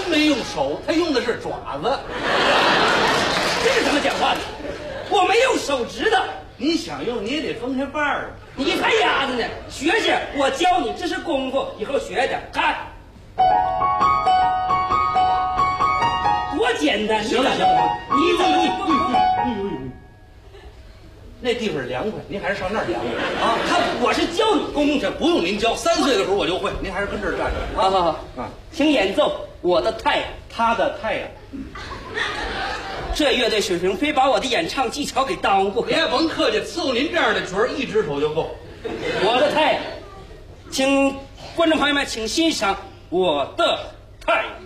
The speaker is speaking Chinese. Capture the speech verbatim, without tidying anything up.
没用手，他用的是爪子。 这是怎么讲话的？我没用手指头。 你想用你也得分开瓣儿。 你还丫子呢？学学，我教你，这是功夫，以后学点。看，多简单！ 行了行了， 你怎么你？ 哎呦呦，那地方凉快，您还是上那儿凉快啊。 他我是教你功夫， 不用您教，三岁的时候我就会，您还是跟这儿站着。 好好好啊， 请演奏我的太阳。 他的太阳。 这乐队水平非把我的演唱技巧给耽误不可。 您也甭客气，伺候您这样的角儿，一只手就够。 我的太阳，请观众朋友们请欣赏我的太阳。